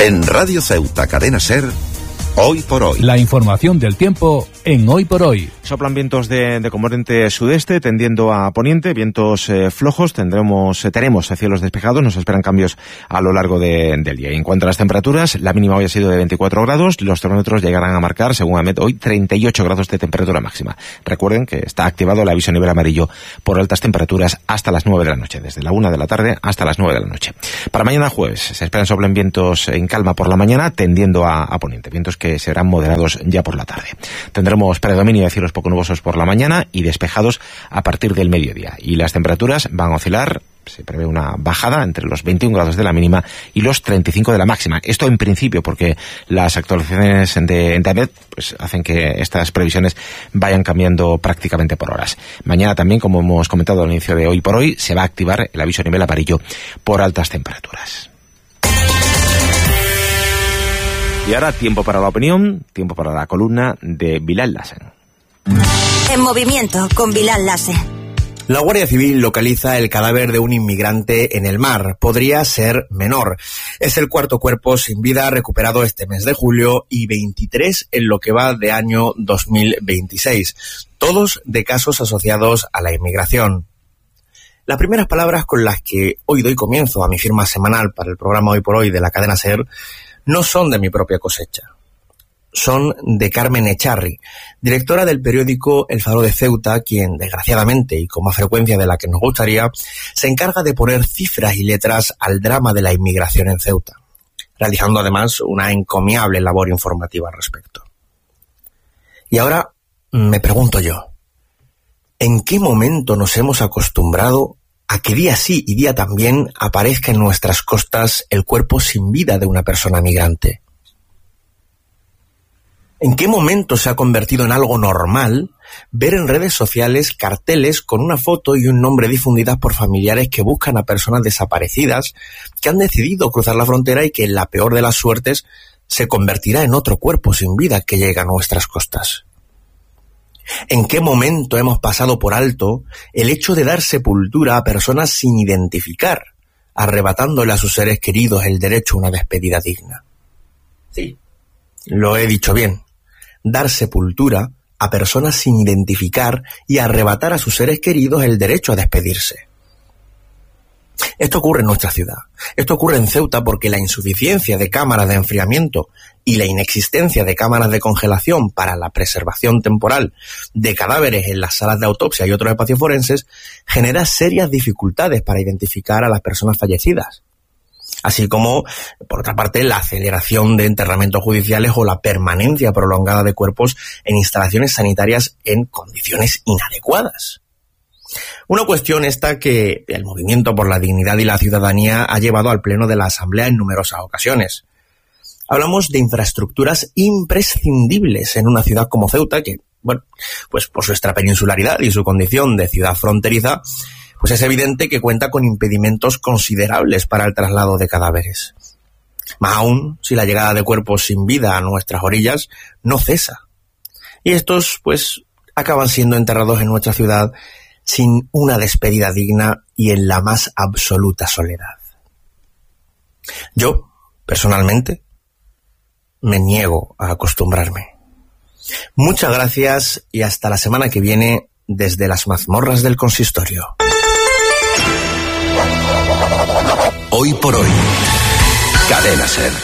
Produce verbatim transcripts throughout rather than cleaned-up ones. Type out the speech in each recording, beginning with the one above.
En Radio Ceuta, Cadena SER, Hoy por Hoy. La información del tiempo en Hoy por Hoy. Soplan vientos de, de componente sudeste, tendiendo a poniente, vientos eh, flojos. Tendremos, eh, tenemos cielos despejados, nos esperan cambios a lo largo de, del día. Y en cuanto a las temperaturas, la mínima hoy ha sido de veinticuatro grados, los termómetros llegarán a marcar, según AMET, hoy treinta y ocho grados de temperatura máxima. Recuerden que está activado el aviso a nivel amarillo por altas temperaturas hasta las nueve de la noche, desde la una de la tarde hasta las nueve de la noche. Para mañana jueves se esperan soplen vientos en calma por la mañana, tendiendo a, a poniente, vientos que serán moderados ya por la tarde. Tendremos predominio de cielos poco nubosos por la mañana y despejados a partir del mediodía. Y las temperaturas van a oscilar, se prevé una bajada entre los veintiún grados de la mínima y los treinta y cinco de la máxima. Esto en principio, porque las actualizaciones de AMET pues hacen que estas previsiones vayan cambiando prácticamente por horas. Mañana también, como hemos comentado al inicio de Hoy por Hoy, se va a activar el aviso a nivel amarillo por altas temperaturas. Y ahora tiempo para la opinión, tiempo para la columna de Bilal Lassen. En movimiento con Bilal Lassen. La Guardia Civil localiza el cadáver de un inmigrante en el mar. Podría ser menor. Es el cuarto cuerpo sin vida recuperado este mes de julio y veintitrés en lo que va de año dos mil veintiséis. Todos de casos asociados a la inmigración. Las primeras palabras con las que hoy doy comienzo a mi firma semanal para el programa Hoy por Hoy de la cadena SER no son de mi propia cosecha. Son de Carmen Echarri, directora del periódico El Faro de Ceuta, quien, desgraciadamente, y con más frecuencia de la que nos gustaría, se encarga de poner cifras y letras al drama de la inmigración en Ceuta, realizando además una encomiable labor informativa al respecto. Y ahora me pregunto yo, ¿en qué momento nos hemos acostumbrado a que día sí y día también aparezca en nuestras costas el cuerpo sin vida de una persona migrante? ¿En qué momento se ha convertido en algo normal ver en redes sociales carteles con una foto y un nombre difundidas por familiares que buscan a personas desaparecidas que han decidido cruzar la frontera y que en la peor de las suertes se convertirá en otro cuerpo sin vida que llega a nuestras costas? ¿En qué momento hemos pasado por alto el hecho de dar sepultura a personas sin identificar, arrebatándole a sus seres queridos el derecho a una despedida digna? Sí, lo he dicho bien. Dar sepultura a personas sin identificar y arrebatar a sus seres queridos el derecho a despedirse. Esto ocurre en nuestra ciudad. Esto ocurre en Ceuta porque la insuficiencia de cámaras de enfriamiento y la inexistencia de cámaras de congelación para la preservación temporal de cadáveres en las salas de autopsia y otros espacios forenses genera serias dificultades para identificar a las personas fallecidas. Así como, por otra parte, la aceleración de enterramientos judiciales o la permanencia prolongada de cuerpos en instalaciones sanitarias en condiciones inadecuadas. Una cuestión esta que el Movimiento por la Dignidad y la Ciudadanía ha llevado al Pleno de la Asamblea en numerosas ocasiones. Hablamos de infraestructuras imprescindibles en una ciudad como Ceuta que, bueno, pues por su extrapeninsularidad y su condición de ciudad fronteriza, pues es evidente que cuenta con impedimentos considerables para el traslado de cadáveres. Más aún, si la llegada de cuerpos sin vida a nuestras orillas no cesa. Y estos, pues, acaban siendo enterrados en nuestra ciudad sin una despedida digna y en la más absoluta soledad. Yo, personalmente, me niego a acostumbrarme. Muchas gracias y hasta la semana que viene desde las mazmorras del consistorio. Hoy por Hoy, Cadena SER.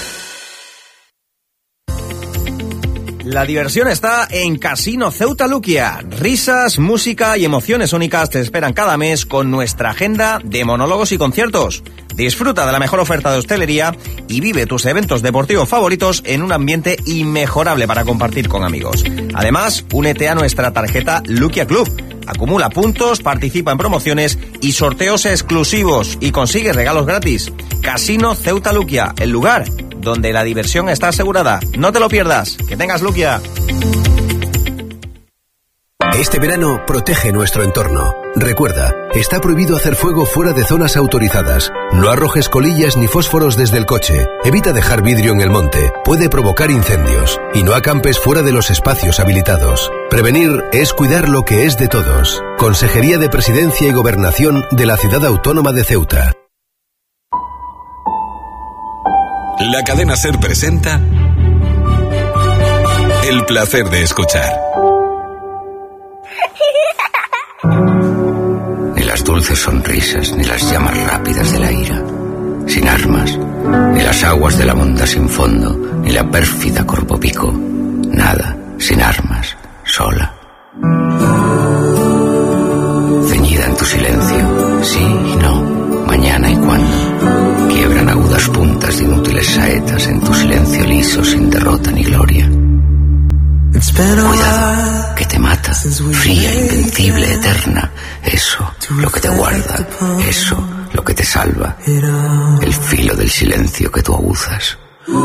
La diversión está en Casino Ceuta Luquia. Risas, música y emociones únicas te esperan cada mes con nuestra agenda de monólogos y conciertos. Disfruta de la mejor oferta de hostelería y vive tus eventos deportivos favoritos en un ambiente inmejorable para compartir con amigos. Además, únete a nuestra tarjeta Luquia Club. Acumula puntos, participa en promociones y sorteos exclusivos y consigue regalos gratis. Casino Ceuta Luquia, el lugar donde la diversión está asegurada. No te lo pierdas. Que tengas Luquia. Este verano protege nuestro entorno. Recuerda, está prohibido hacer fuego fuera de zonas autorizadas. No arrojes colillas ni fósforos desde el coche. Evita dejar vidrio en el monte. Puede provocar incendios. Y no acampes fuera de los espacios habilitados. Prevenir es cuidar lo que es de todos. Consejería de Presidencia y Gobernación de la Ciudad Autónoma de Ceuta. La cadena SER presenta El placer de escuchar. Ni las dulces sonrisas, ni las llamas rápidas de la ira, sin armas, ni las aguas de la monda sin fondo, ni la pérfida Corpopico, nada, sin armas, sola. Ceñida en tu silencio, sí y no, mañana y cuándo, quiebran agudas puntas de inútiles saetas en tu silencio liso sin derrota ni gloria. Cuidado, que te mata, fría, invencible, eterna. Eso, lo que te guarda, eso, lo que te salva. El filo del silencio que tú aguzas.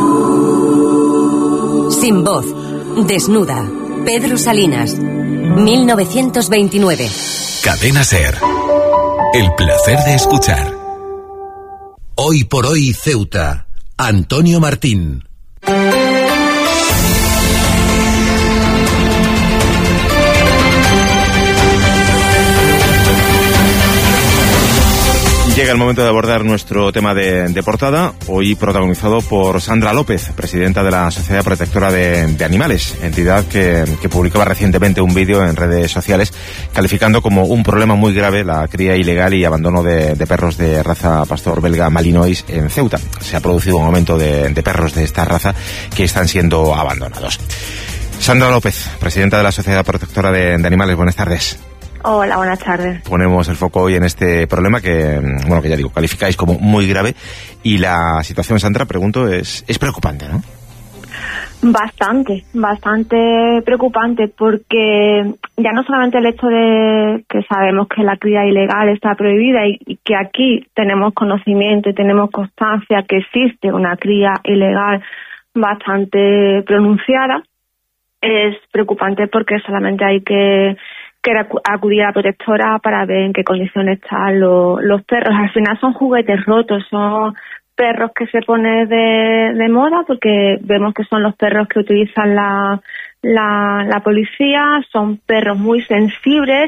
Sin voz, desnuda. Pedro Salinas, mil novecientos veintinueve. Cadena SER. El placer de escuchar. Hoy por hoy Ceuta. Antonio Martín. Llega el momento de abordar nuestro tema de, de portada, hoy protagonizado por Sandra López, presidenta de la Sociedad Protectora de, de Animales, entidad que, que publicaba recientemente un vídeo en redes sociales calificando como un problema muy grave la cría ilegal y abandono de, de perros de raza pastor belga Malinois en Ceuta. Se ha producido un aumento de, de perros de esta raza que están siendo abandonados. Sandra López, presidenta de la Sociedad Protectora de, de Animales, buenas tardes. Hola, buenas tardes. Ponemos el foco hoy en este problema que, bueno, que ya digo, calificáis como muy grave y la situación, Sandra, pregunto, es, es preocupante, ¿no? Bastante, bastante preocupante porque ya no solamente el hecho de que sabemos que la cría ilegal está prohibida y, y que aquí tenemos conocimiento y tenemos constancia que existe una cría ilegal bastante pronunciada, es preocupante porque solamente hay que que era acudir a la protectora para ver en qué condiciones están los, los perros. Al final son juguetes rotos, son perros que se ponen de, de moda porque vemos que son los perros que utilizan la, la, la policía, son perros muy sensibles,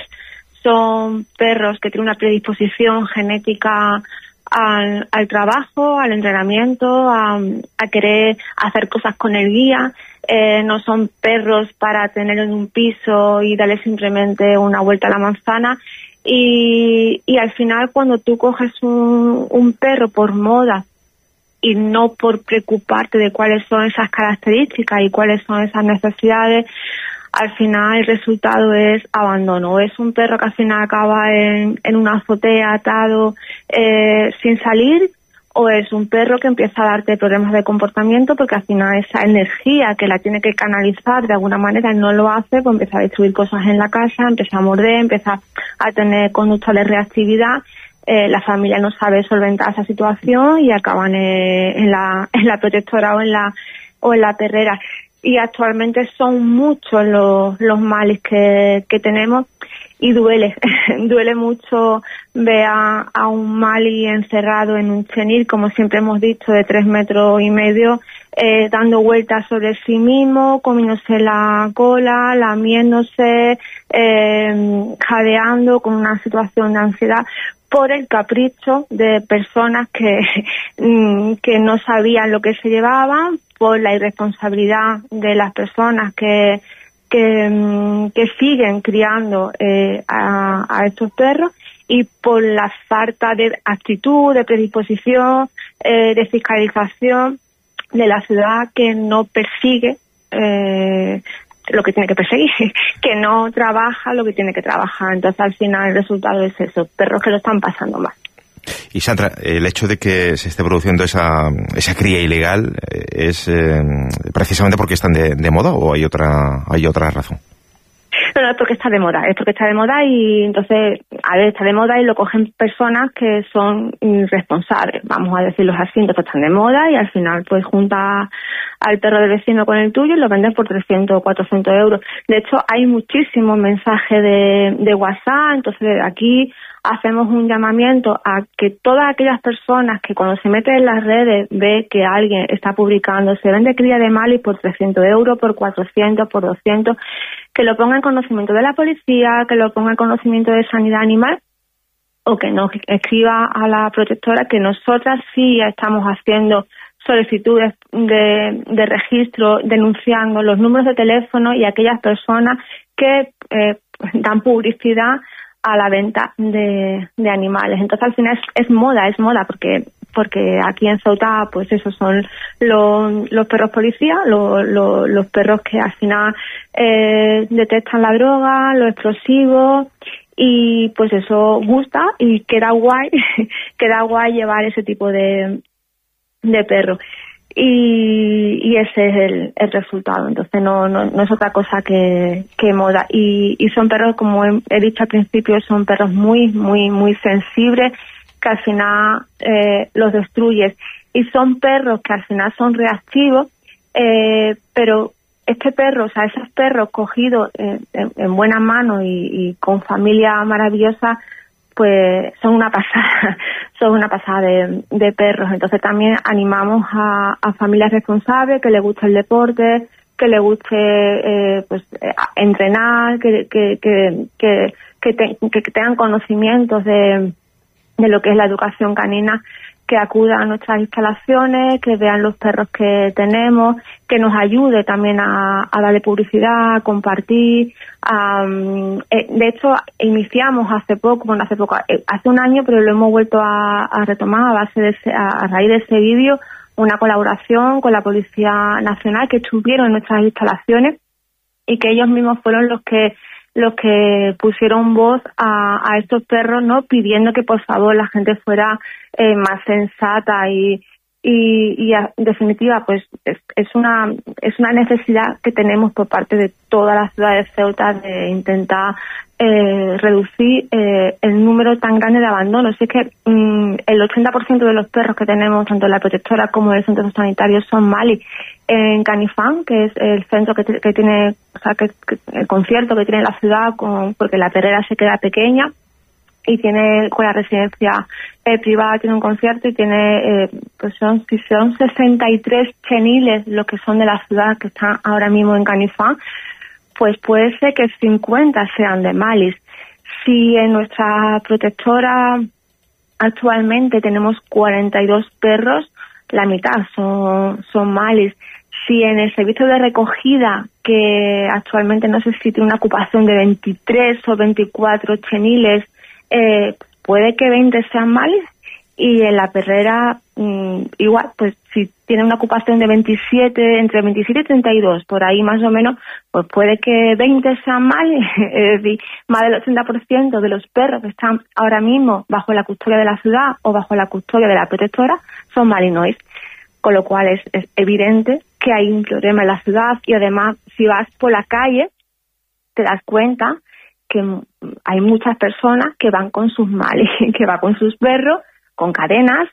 son perros que tienen una predisposición genética al, al trabajo, al entrenamiento, a, a querer hacer cosas con el guía. Eh, no son perros para tener en un piso y darle simplemente una vuelta a la manzana y, y al final cuando tú coges un, un perro por moda y no por preocuparte de cuáles son esas características y cuáles son esas necesidades, al final el resultado es abandono. Es un perro que al final acaba en, en una azotea atado eh, sin salir, o es un perro que empieza a darte problemas de comportamiento porque al final esa energía que la tiene que canalizar de alguna manera no lo hace, pues empieza a destruir cosas en la casa, empieza a morder, empieza a tener conducta de reactividad. Eh, la familia no sabe solventar esa situación y acaban eh, en la en la protectora o en la o en la perrera. Y actualmente son muchos los, los males que, que tenemos y duele, duele mucho ver a, a un mali encerrado en un chenil, como siempre hemos dicho, de tres metros y medio, eh, dando vueltas sobre sí mismo, comiéndose la cola, lamiéndose, eh, jadeando, con una situación de ansiedad, por el capricho de personas que, que no sabían lo que se llevaban, por la irresponsabilidad de las personas que que, que siguen criando eh, a, a estos perros y por la falta de actitud, de predisposición, eh, de fiscalización de la ciudad que no persigue eh, lo que tiene que perseguir, que no trabaja lo que tiene que trabajar. Entonces al final el resultado es eso, perros que lo están pasando mal. Y Sandra, el hecho de que se esté produciendo esa esa cría ilegal es eh, precisamente porque están de, de moda, o hay otra hay otra razón. No, no, es porque está de moda, es porque está de moda y entonces, a ver, está de moda y lo cogen personas que son irresponsables, vamos a decirlo así. Entonces están de moda y al final pues junta al perro del vecino con el tuyo y lo venden por trescientos o cuatrocientos euros. De hecho, hay muchísimos mensajes de, de WhatsApp, entonces aquí hacemos un llamamiento a que todas aquellas personas que cuando se meten en las redes ve que alguien está publicando, se vende cría de Mali por trescientos euros, por cuatrocientos, por doscientos, que lo ponga en conocimiento de la policía, que lo ponga en conocimiento de sanidad animal, o que nos escriba a la protectora que nosotras sí estamos haciendo solicitudes de, de registro denunciando los números de teléfono y aquellas personas que eh, dan publicidad a la venta de, de animales. Entonces, al final es, es moda, es moda, porque porque aquí en Ceuta, pues esos son los, los perros policía, los, los, los perros que al final eh, detectan la droga, los explosivos, y pues eso gusta y queda guay, queda guay llevar ese tipo de, de perro. Y, y ese es el, el resultado. Entonces no, no, no es otra cosa que, que moda. Y, y son perros, como he, he dicho al principio, son perros muy, muy, muy sensibles, que al final eh, los destruyes. Y son perros que al final son reactivos, eh, pero este perro, o sea, esos perros cogidos eh, en, en buenas manos y, y con familia maravillosa, pues son una pasada, son una pasada de, de perros. Entonces también animamos a, a familias responsables, que les guste el deporte, que les guste eh, pues eh, entrenar, que que que que, que, te, que tengan conocimientos de de lo que es la educación canina, que acudan a nuestras instalaciones, que vean los perros que tenemos, que nos ayude también a, a darle publicidad, a compartir. A, eh, de hecho, iniciamos hace poco, bueno, hace poco, eh, hace un año, pero lo hemos vuelto a, a retomar a base de ese, a, a raíz de ese vídeo, una colaboración con la Policía Nacional, que estuvieron en nuestras instalaciones y que ellos mismos fueron los que los que pusieron voz a, a estos perros, ¿no? Pidiendo que por favor la gente fuera eh, más sensata y y, y a, en definitiva pues es, es una es una necesidad que tenemos por parte de toda la ciudad de Ceuta de intentar eh, reducir eh, el número tan grande de abandonos. Es que mm, el ochenta por ciento de los perros que tenemos, tanto en la protectora como en el centro sanitario, son Mali. En Canifán, que es el centro que, que tiene, o sea, que, que el concierto que tiene la ciudad, con, porque la perrera se queda pequeña y tiene con la residencia eh, privada, tiene un concierto y tiene, eh, pues son, si son sesenta y tres cheniles los que son de la ciudad que están ahora mismo en Canifán, pues puede ser que cincuenta sean de Malis. Si en nuestra protectora actualmente tenemos cuarenta y dos perros, la mitad son, son Malis. Si en el servicio de recogida, que actualmente no sé si tiene una ocupación de veintitrés o veinticuatro cheniles, eh, puede que veinte sean Malis, y en la perrera mmm, igual, pues si tiene una ocupación de veintisiete, entre veintisiete y treinta y dos, por ahí más o menos, pues puede que veinte sean Malis. Es decir, más del ochenta por ciento de los perros que están ahora mismo bajo la custodia de la ciudad o bajo la custodia de la protectora son malinois, con lo cual es, es evidente que hay un problema en la ciudad. Y además, si vas por la calle, te das cuenta que hay muchas personas que van con sus Malis, que van con sus perros, con cadenas,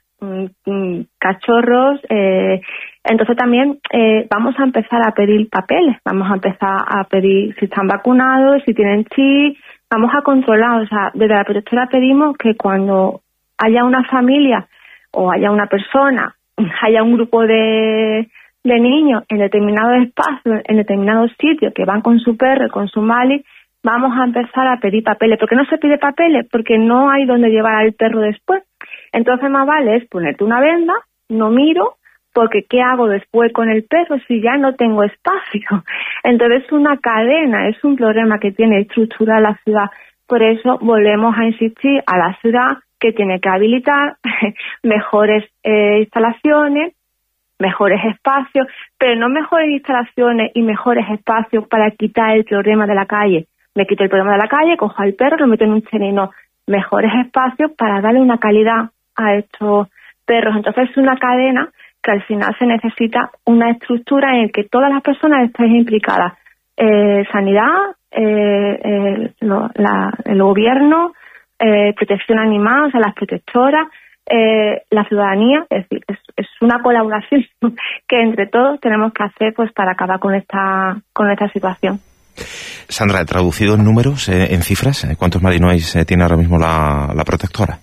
cachorros. Eh, entonces también eh, vamos a empezar a pedir papeles, vamos a empezar a pedir si están vacunados, si tienen chip, vamos a controlar. O sea, desde la protectora pedimos que cuando haya una familia o haya una persona, haya un grupo de, de niños en determinados espacios, en determinados sitios, que van con su perro, con su Mali, vamos a empezar a pedir papeles. ¿Por qué no se pide papeles? Porque no hay donde llevar al perro después. Entonces más vale es ponerte una venda, no miro, porque ¿qué hago después con el perro si ya no tengo espacio? Entonces es una cadena, es un problema que tiene estructural la ciudad. Por eso volvemos a insistir a la ciudad que tiene que habilitar mejores eh, instalaciones, mejores espacios, pero no mejores instalaciones y mejores espacios para quitar el problema de la calle. Me quito el problema de la calle, cojo al perro, lo meto en un chenino. Mejores espacios para darle una calidad a estos perros. Entonces es una cadena que al final se necesita una estructura en la que todas las personas estén implicadas. Eh, sanidad, eh, eh, lo, la, el gobierno, eh, protección animal, o sea, las protectoras, eh, la ciudadanía. Es decir, es, es una colaboración que entre todos tenemos que hacer pues para acabar con esta, con esta situación. Sandra, traducido en números, eh, en cifras, ¿cuántos malinois eh, tiene ahora mismo la, la protectora?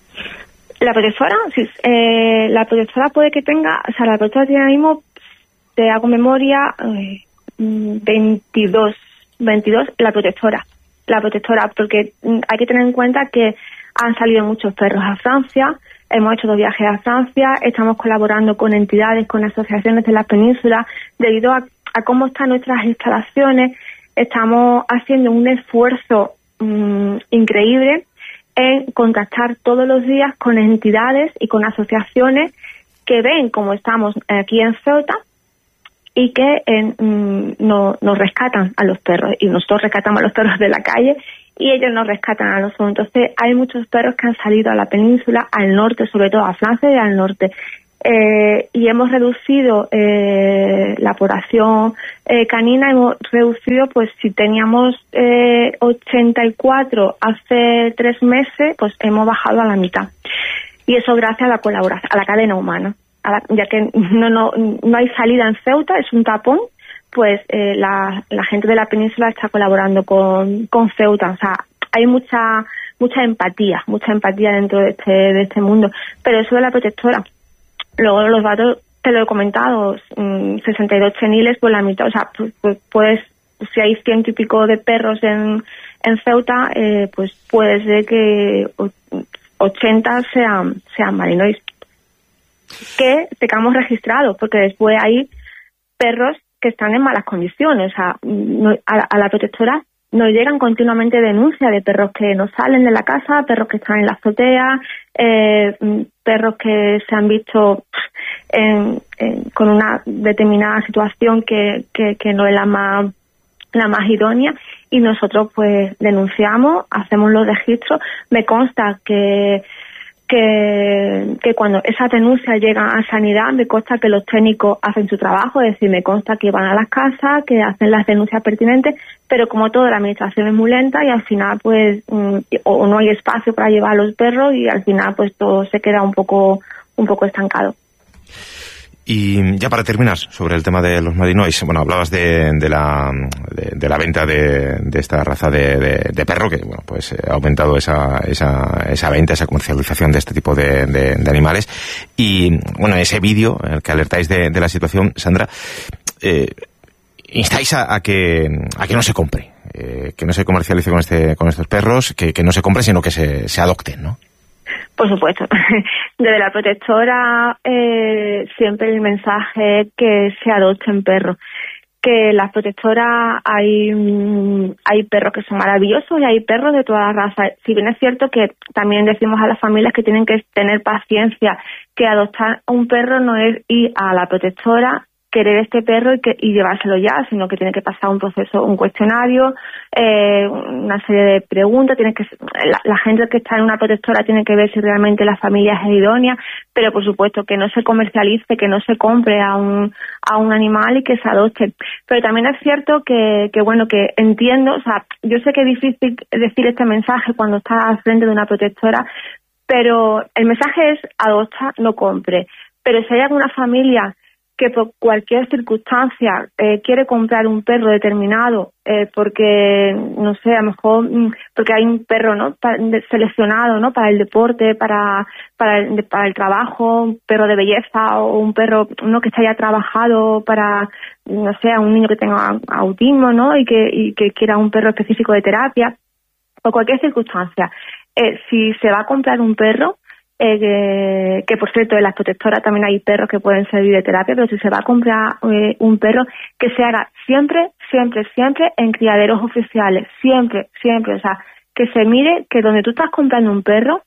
La protectora, sí, eh, la protectora puede que tenga, o sea, la protectora tiene ahora mismo, te hago memoria, eh, veintidós, veintidós la protectora, la protectora, porque hay que tener en cuenta que han salido muchos perros a Francia, hemos hecho dos viajes a Francia, estamos colaborando con entidades, con asociaciones de la península, debido a, a cómo están nuestras instalaciones, estamos haciendo un esfuerzo mmm, increíble en contactar todos los días con entidades y con asociaciones que ven cómo estamos aquí en Ceuta y que eh, no, nos rescatan a los perros, y nosotros rescatamos a los perros de la calle y ellos nos rescatan a nosotros. Entonces hay muchos perros que han salido a la península, al norte, sobre todo a Francia y al norte, eh, y hemos reducido eh, la población eh, canina. Hemos reducido, pues si teníamos eh, ochenta y cuatro hace tres meses, pues hemos bajado a la mitad, y eso gracias a la colaboración, a la cadena humana, a la, ya que no, no, no hay salida en Ceuta, es un tapón. Pues eh, la, la gente de la península está colaborando con, con Ceuta. O sea, hay mucha mucha empatía, mucha empatía dentro de este de este mundo. Pero eso de la protectora, luego los datos te lo he comentado, sesenta y dos cheniles por la mitad. O sea, pues, pues, pues si hay ciento y pico de perros en, en Ceuta, eh, pues puede ser que ochenta sean, sean marinois. Que tengamos registrados, porque después hay perros que están en malas condiciones. O sea, no, a, a la protectora nos llegan continuamente denuncias de perros que no salen de la casa, perros que están en la azotea, eh, perros que se han visto en, en, con una determinada situación que, que, que no es la más la más idónea, y nosotros pues denunciamos, hacemos los registros. Me consta que Que, que cuando esas denuncias llegan a sanidad, me consta que los técnicos hacen su trabajo, es decir, me consta que van a las casas, que hacen las denuncias pertinentes, pero como todo, la administración es muy lenta y al final pues mm, o no hay espacio para llevar a los perros, y al final pues todo se queda un poco un poco estancado. Y ya para terminar, sobre el tema de los Malinois, bueno, hablabas de, de la de, de la venta de, de esta raza de, de, de perro, que bueno, pues ha aumentado esa esa esa venta, esa comercialización de este tipo de, de, de animales. Y bueno, ese vídeo en el que alertáis de, de la situación, Sandra, eh, instáis a, a que a que no se compre, eh, que no se comercialice con este con estos perros, que, que no se compre, sino que se, se adopten, ¿no? Por supuesto. Desde la protectora eh, siempre el mensaje es que se adopten perros. Que las protectoras hay hay perros que son maravillosos y hay perros de todas las razas. Si bien es cierto que también decimos a las familias que tienen que tener paciencia, que adoptar un perro no es ir a la protectora, querer este perro y, que, y llevárselo ya, sino que tiene que pasar un proceso, un cuestionario, eh, una serie de preguntas. Tiene que la, la gente que está en una protectora tiene que ver si realmente la familia es idónea, pero por supuesto que no se comercialice, que no se compre a un a un animal y que se adopte. Pero también es cierto que, que bueno, que entiendo, o sea, yo sé que es difícil decir este mensaje cuando estás al frente de una protectora, pero el mensaje es adopta, no compre. Pero si hay alguna familia que por cualquier circunstancia eh, quiere comprar un perro determinado, eh, porque, no sé, a lo mejor porque hay un perro, ¿no?, para, de, seleccionado, ¿no?, para el deporte, para para el, para el trabajo, un perro de belleza, o un perro, ¿no?, que está ya trabajado para, no sé, a un niño que tenga autismo, ¿no?, y que y que quiera un perro específico de terapia, por cualquier circunstancia. Eh, si se va a comprar un perro, Eh, que, que por cierto en las protectoras también hay perros que pueden servir de terapia, pero si se va a comprar eh, un perro, que se haga siempre, siempre, siempre en criaderos oficiales, siempre, siempre, o sea, que se mire que donde tú estás comprando un perro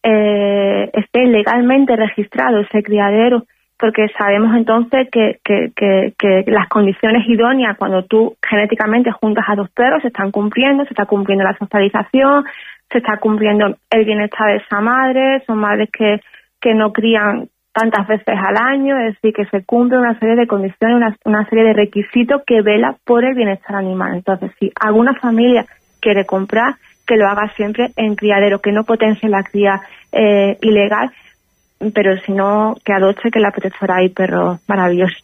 eh, esté legalmente registrado ese criadero, porque sabemos entonces que, que, que, que las condiciones idóneas cuando tú genéticamente juntas a dos perros se están cumpliendo, se está cumpliendo la socialización, se está cumpliendo el bienestar de esa madre, son madres que, que no crían tantas veces al año, es decir, que se cumple una serie de condiciones, una, una serie de requisitos que vela por el bienestar animal. Entonces, si alguna familia quiere comprar, que lo haga siempre en criadero, que no potencie la cría eh, ilegal, pero si no, que adopte, que en la protectora hay perros maravillosos.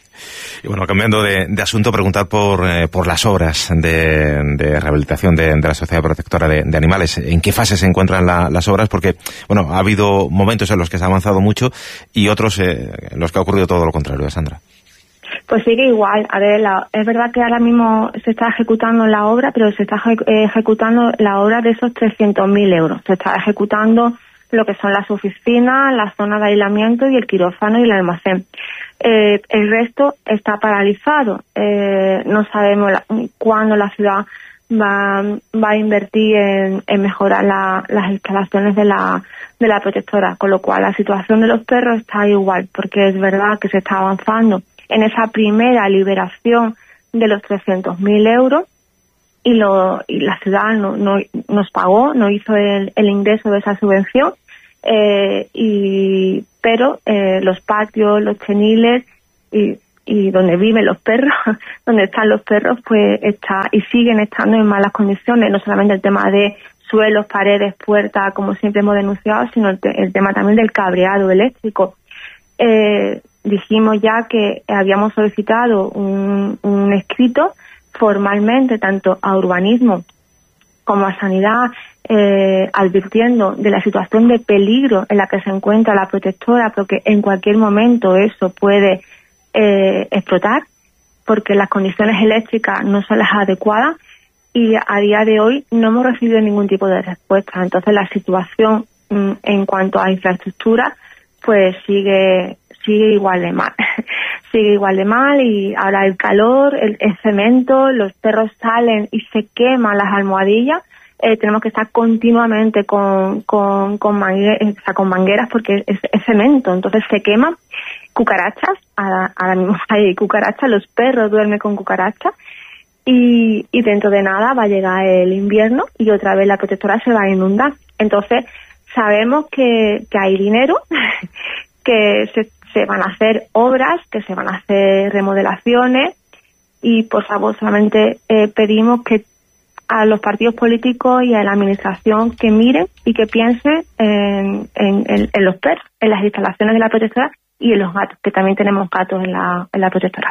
Y bueno, cambiando de, de asunto, preguntar por, eh, por las obras de, de rehabilitación de, de la Sociedad Protectora de, de Animales. ¿En qué fase se encuentran la, las obras? Porque, bueno, ha habido momentos en los que se ha avanzado mucho y otros eh, en los que ha ocurrido todo lo contrario, Sandra. Pues sigue igual. A ver, la, es verdad que ahora mismo se está ejecutando la obra, pero se está eje, ejecutando la obra de esos trescientos mil euros. Se está ejecutando lo que son las oficinas, la zona de aislamiento y el quirófano y el almacén. Eh, el resto está paralizado. Eh, no sabemos la, cuándo la ciudad va, va a invertir en, en mejorar la, las instalaciones de la, de la protectora, con lo cual la situación de los perros está igual, porque es verdad que se está avanzando en esa primera liberación de los trescientos mil euros y, lo, y la ciudad no, no nos pagó, no hizo el, el ingreso de esa subvención, eh, y pero eh, los patios, los cheniles y, y donde viven los perros, donde están los perros, pues está y siguen estando en malas condiciones, no solamente el tema de suelos, paredes, puertas, como siempre hemos denunciado, sino el, te, el tema también del cableado eléctrico. Eh, dijimos ya que habíamos solicitado un, un escrito formalmente tanto a urbanismo como a sanidad, eh, advirtiendo de la situación de peligro en la que se encuentra la protectora, porque en cualquier momento eso puede eh, explotar, porque las condiciones eléctricas no son las adecuadas, y a día de hoy no hemos recibido ningún tipo de respuesta. Entonces la situación mm, en cuanto a infraestructura pues sigue sigue igual de mal sigue igual de mal y ahora el calor, el, el cemento, los perros salen y se queman las almohadillas. Eh, tenemos que estar continuamente con con con, mangue, o sea, con mangueras porque es, es cemento, entonces se queman. Cucarachas, ahora, ahora mismo hay cucarachas, los perros duermen con cucarachas. Y, y dentro de nada va a llegar el invierno y otra vez la protectora se va a inundar. Entonces sabemos que, que hay dinero, que se, se van a hacer obras, que se van a hacer remodelaciones, y por favor solamente eh, pedimos que a los partidos políticos y a la administración que miren y que piensen en, en, en, en los perros, en las instalaciones de la protectora y en los gatos, que también tenemos gatos en la, en la protectora.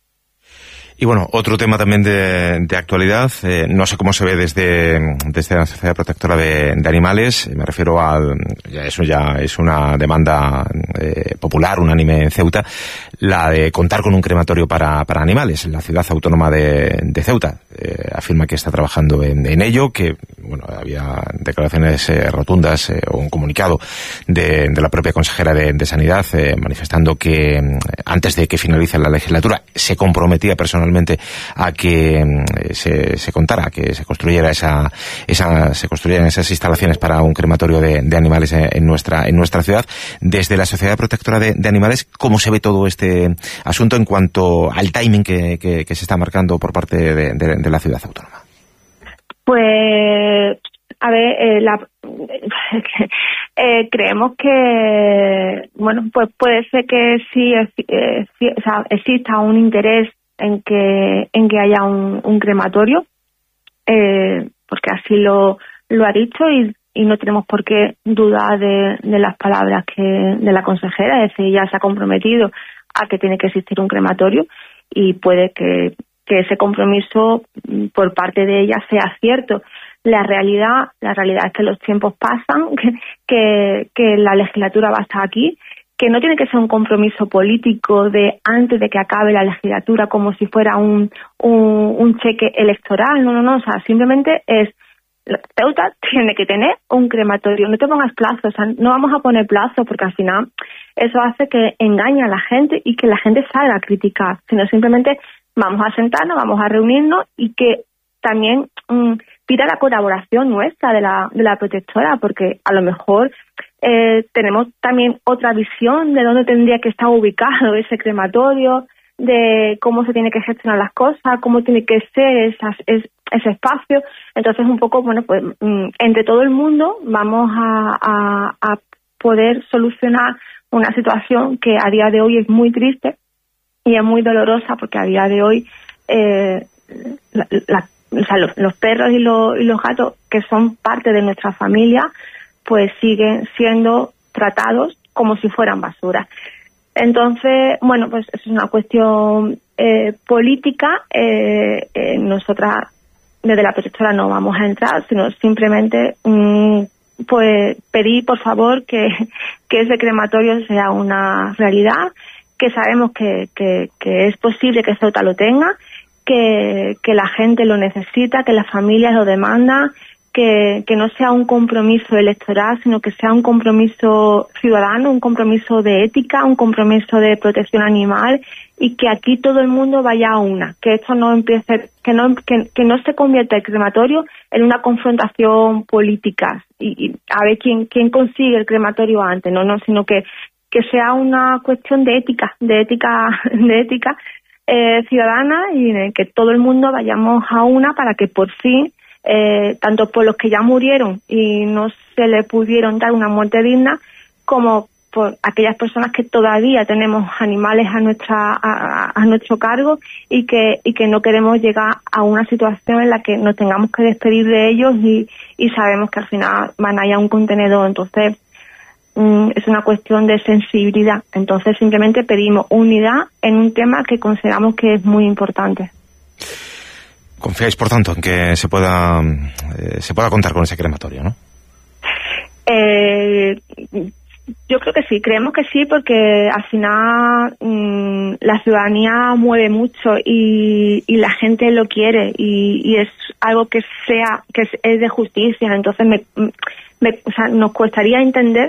Y bueno, otro tema también de, de actualidad, eh, no sé cómo se ve desde, desde la Sociedad Protectora de, de Animales, me refiero al, ya eso ya es una demanda eh, popular, unánime en Ceuta, la de contar con un crematorio para, para animales. La ciudad autónoma de, de Ceuta eh, afirma que está trabajando en, en ello, que bueno, había declaraciones eh, rotundas eh, o un comunicado de, de la propia consejera de, de Sanidad eh, manifestando que eh, antes de que finalice la legislatura se comprometía personalmente a que eh, se, se contara, que se construyera esa, esa, se construyeran esas instalaciones para un crematorio de, de animales en, en nuestra, en nuestra ciudad. Desde la Sociedad Protectora de, de Animales, ¿cómo se ve todo este asunto en cuanto al timing que, que, que se está marcando por parte de, de, de la ciudad autónoma? Pues, a ver, eh, la, eh, creemos que, bueno, pues puede ser que sí, eh, sí o sea, exista un interés en que en que haya un, un crematorio, eh, porque así lo lo ha dicho y, y no tenemos por qué dudar de, de las palabras que de la consejera, es decir, ella se ha comprometido a que tiene que existir un crematorio y puede que, que ese compromiso por parte de ella sea cierto. La realidad la realidad es que los tiempos pasan, que, que, que la legislatura va a estar aquí, que no tiene que ser un compromiso político de antes de que acabe la legislatura como si fuera un, un, un cheque electoral, no, no, no, o sea, simplemente es, Ceuta tiene que tener un crematorio, no te pongas plazos, o sea, no vamos a poner plazos porque al final eso hace que engañe a la gente y que la gente salga a criticar, sino simplemente vamos a sentarnos, vamos a reunirnos y que también mmm, pida la colaboración nuestra de la, de la protectora, porque a lo mejor Eh, tenemos también otra visión de dónde tendría que estar ubicado ese crematorio, de cómo se tiene que gestionar las cosas, cómo tiene que ser esas, es, ese espacio. Entonces, un poco, bueno, pues mm, entre todo el mundo vamos a, a, a poder solucionar una situación que a día de hoy es muy triste y es muy dolorosa, porque a día de hoy eh, la, la, o sea, los, los perros y los, y los gatos, que son parte de nuestra familia, pues siguen siendo tratados como si fueran basura. Entonces, bueno, pues es una cuestión eh, política. Eh, eh, nosotras desde la protectora no vamos a entrar, sino simplemente mmm, pues pedir, por favor, que, que ese crematorio sea una realidad, que sabemos que, que, que es posible que Ceuta lo tenga, que, que la gente lo necesita, que las familias lo demandan, que, que no sea un compromiso electoral, sino que sea un compromiso ciudadano, un compromiso de ética, un compromiso de protección animal, y que aquí todo el mundo vaya a una, que esto no empiece, que no que, que no se convierta el crematorio en una confrontación política y, y a ver quién quién consigue el crematorio antes, no no, sino que que sea una cuestión de ética, de ética, de ética eh, ciudadana, y en el que todo el mundo vayamos a una para que por fin Eh, tanto por los que ya murieron y no se le pudieron dar una muerte digna, como por aquellas personas que todavía tenemos animales a nuestra a, a nuestro cargo y que y que no queremos llegar a una situación en la que nos tengamos que despedir de ellos y, y sabemos que al final van a ir a un contenedor. Entonces mm, es una cuestión de sensibilidad. Entonces simplemente pedimos unidad en un tema que consideramos que es muy importante. Confiáis, por tanto, en que se pueda eh, se pueda contar con ese crematorio, ¿no? Eh, yo creo que sí, creemos que sí, porque al final mmm, la ciudadanía mueve mucho y, y la gente lo quiere, y, y es algo que sea que es, es de justicia. Entonces me, me, o sea, nos costaría entender